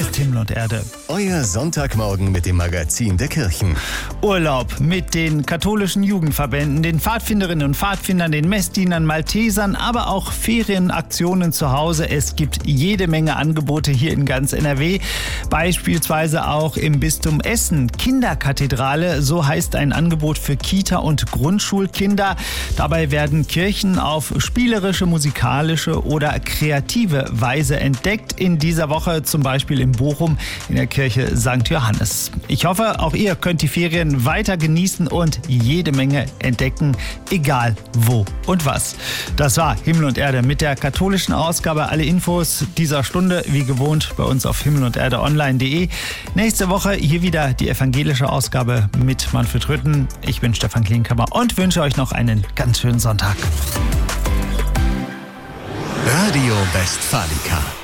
ist Himmel und Erde. Euer Sonntagmorgen mit dem Magazin der Kirchen. Urlaub mit den katholischen Jugendverbänden, den Pfadfinderinnen und Pfadfindern, den Messdienern, Maltesern, aber auch Ferienaktionen zu Hause. Es gibt jede Menge Angebote hier in ganz NRW. Beispielsweise auch im Bistum Essen. Kinderkathedrale, so heißt ein Angebot für Kita- und Grundschulkinder. Dabei werden Kirchen auf spielerische, musikalische oder kreative Weise entdeckt. In dieser Woche zum Beispiel in Bochum in der Kirche St. Johannes. Ich hoffe, auch ihr könnt die Ferien weiter genießen und jede Menge entdecken, egal wo und was. Das war Himmel und Erde mit der katholischen Ausgabe. Alle Infos dieser Stunde wie gewohnt bei uns auf himmelunderdeonline.de. Nächste Woche hier wieder die evangelische Ausgabe mit Manfred Rütten. Ich bin Stefan Klinkhammer und wünsche euch noch einen ganz schönen Sonntag. Radio Westfalica.